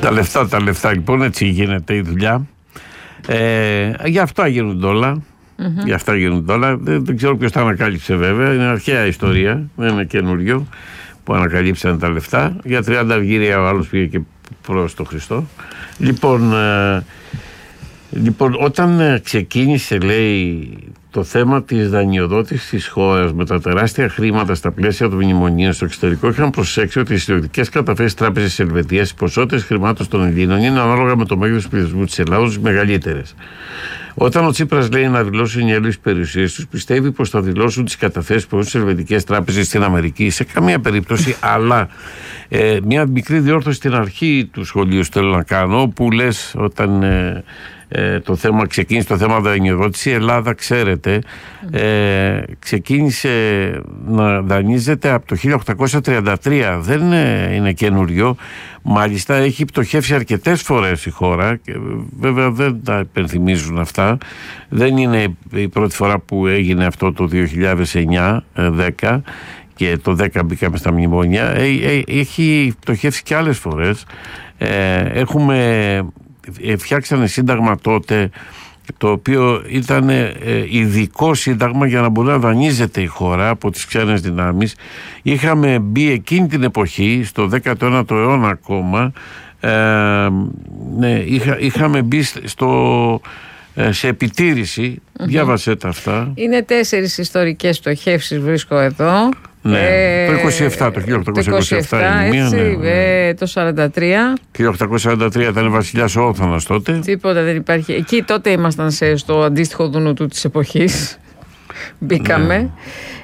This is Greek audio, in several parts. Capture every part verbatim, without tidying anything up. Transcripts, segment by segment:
Τα λεφτά, τα λεφτά λοιπόν, έτσι γίνεται η δουλειά. Ε, για αυτά γίνονται όλα. Mm-hmm. Για αυτά γίνονται όλα. Δεν, δεν ξέρω ποιος τα ανακάλυψε βέβαια. Είναι αρχαία ιστορία. Δεν είναι καινούριο που ανακαλύψαν τα λεφτά. Για τριάντα αυγήρια ο άλλος πήγε και προς το Χριστό. Λοιπόν, ε, λοιπόν όταν ε, ξεκίνησε, λέει, το θέμα της δανειοδότησης της χώρας με τα τεράστια χρήματα στα πλαίσια των μνημονίων στο εξωτερικό, είχαν προσέξει ότι οι συλλογικές καταθέσεις τράπεζες της Ελβετίας, οι ποσότητες χρημάτων των Ελλήνων είναι ανάλογα με το μέγεθος του πληθυσμού της Ελλάδος μεγαλύτερες. Όταν ο Τσίπρας λέει να δηλώσουν οι Έλληνες περιουσίες τους, πιστεύει πως θα δηλώσουν τις καταθέσεις προς τις ελβετικές τράπεζες στην Αμερική. Σε καμία περίπτωση, αλλά ε, μια μικρή διόρθωση στην αρχή του σχολείου θέλω να κάνω, που λες όταν ε, ε, το θέμα ξεκίνησε το θέμα δανειοδότηση, η Ελλάδα, ξέρετε, ε, ξεκίνησε να δανείζεται από το χίλια οκτακόσια τριάντα τρία. Δεν ε, είναι καινούριο. Μάλιστα έχει πτωχεύσει αρκετές φορές η χώρα και βέβαια δεν τα υπενθυμίζουν αυτά. Δεν είναι η πρώτη φορά που έγινε αυτό το δύο χιλιάδες εννιά δέκα και το δέκα μπήκαμε στα μνημόνια. Έχει πτωχεύσει και άλλες φορές. Έχουμε φτιάξανε σύνταγμα τότε, το οποίο ήταν ειδικό σύνταγμα για να μπορεί να δανείζεται η χώρα από τις ξένες δυνάμεις. Είχαμε μπει εκείνη την εποχή, στο δέκατο ένατο αιώνα ακόμα, ε, ναι, είχα, είχαμε μπει στο, ε, σε επιτήρηση. Mm-hmm. Διάβασε τα αυτά. Είναι τέσσερις ιστορικές πτωχεύσεις βρίσκω εδώ. Ναι, ε, το είκοσι επτά, το χίλια οκτακόσια είκοσι επτά είναι μία, ναι, ναι. Ε, το σαράντα τρία. χίλια οκτακόσια σαράντα τρία ήταν βασιλιάς ο Όθωνας τότε. Τίποτα δεν υπάρχει. Εκεί τότε ήμασταν σε, στο αντίστοιχο Δουνουτού της εποχής. Μπήκαμε. Ναι.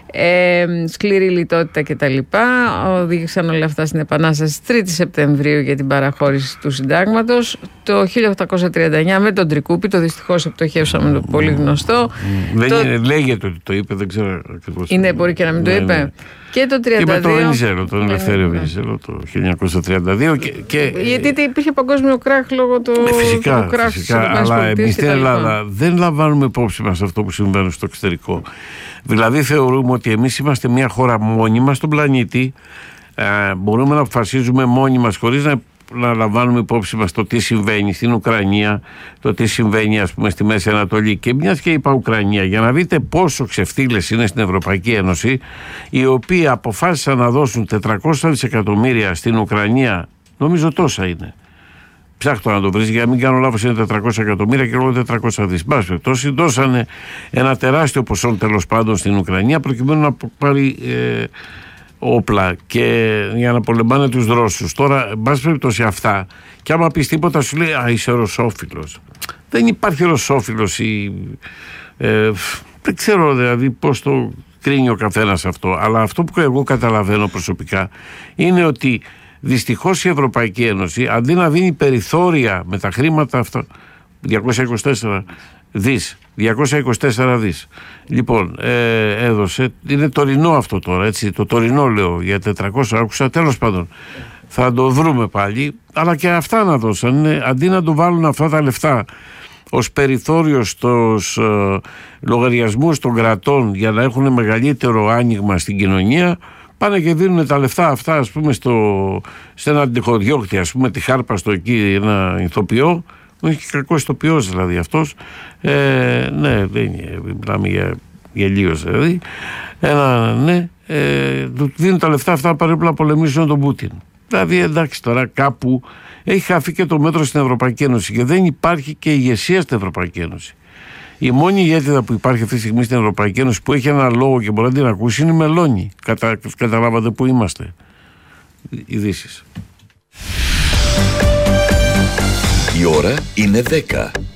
Ε, σκληρή λιτότητα και τα λοιπά. Οδήγησαν όλα αυτά στην Επανάσταση τρίτη Σεπτεμβρίου για την παραχώρηση του συντάγματος. Το χίλια οκτακόσια τριάντα εννιά με τον Τρικούπη, το δυστυχώς επιτοχεύσαμε, το πολύ γνωστό. Δεν το... είναι, λέγεται ότι το είπε, δεν ξέρω ακριβώς. Είναι, μπορεί και να μην το είπε. Ναι. Και το τριάντα δύο. Και με τον Βενιζέλο, τον Ελευθέριο Βενιζέλο, το χίλια εννιακόσια τριάντα δύο. Και, και... Γιατί υπήρχε παγκόσμιο κράχ λόγω του φυσικά, κράχ φυσικά, αλλά εμείς στην Ελλάδα δεν λαμβάνουμε υπόψη μας αυτό που συμβαίνει στο εξωτερικό. Δηλαδή θεωρούμε ότι εμείς είμαστε μια χώρα μόνη μας στον πλανήτη, ε, μπορούμε να αποφασίζουμε μόνοι μας χωρίς να, να λαμβάνουμε υπόψη μας το τι συμβαίνει στην Ουκρανία, το τι συμβαίνει ας πούμε στη Μέση Ανατολή. Και μιας και είπα Ουκρανία, για να δείτε πόσο ξεφτύλες είναι στην Ευρωπαϊκή Ένωση, οι οποίοι αποφάσισαν να δώσουν τετρακόσια δισεκατομμύρια στην Ουκρανία, νομίζω τόσα είναι. Ψάχτω να το βρεις, για να μην κάνω λάθος, είναι τετρακόσια εκατομμύρια και λόγω τετρακόσια δις. Μπας περιπτώσει, δώσανε ένα τεράστιο ποσό τέλος πάντων στην Ουκρανία προκειμένου να πάρει ε, όπλα και για να πολεμάνε τους Ρώσους. Τώρα, μπας περιπτώσει αυτά, και άμα πεις τίποτα σου λέει «Α, είσαι ρωσόφιλος». Δεν υπάρχει ρωσόφιλος ή... Ε, δεν ξέρω δηλαδή πώς το κρίνει ο καθένας αυτό, αλλά αυτό που εγώ καταλαβαίνω προσωπικά είναι ότι δυστυχώς η Ευρωπαϊκή Ένωση, αντί να δίνει περιθώρια με τα χρήματα αυτά, διακόσια είκοσι τέσσερα δις, διακόσια είκοσι τέσσερα δις, λοιπόν, ε, έδωσε, είναι τωρινό αυτό τώρα, έτσι, το τωρινό λέω, για τετρακόσια άκουσα, τέλος πάντων, θα το βρούμε πάλι, αλλά και αυτά να δώσαν, αντί να το βάλουν αυτά τα λεφτά ως περιθώριο στους ε, λογαριασμούς των κρατών για να έχουν μεγαλύτερο άνοιγμα στην κοινωνία, πάνε και δίνουν τα λεφτά αυτά, ας πούμε, στο, σε έναν τυχοδιώκτη, ας πούμε, τη Χάρπα στο εκεί, ένα ηθοποιό, που έχει κακός ηθοποιός δηλαδή αυτός, ε, ναι, δεν είναι, μιλάμε για γελίος δηλαδή, ένα, ναι, ε, του δίνουν τα λεφτά αυτά παρέπλα να πολεμήσουν τον Πούτιν. Δηλαδή, εντάξει, τώρα κάπου έχει χαθεί και το μέτρο στην Ευρωπαϊκή Ένωση και δεν υπάρχει και ηγεσία στην Ευρωπαϊκή Ένωση. Η μόνη ηγέτηδα που υπάρχει αυτή τη στιγμή στην Ευρωπαϊκή Ένωση που έχει ένα λόγο και μπορεί να την ακούσει είναι η Μελώνη. Κατα... Καταλάβατε που είμαστε. Ειδήσεις. Η ώρα είναι δέκα.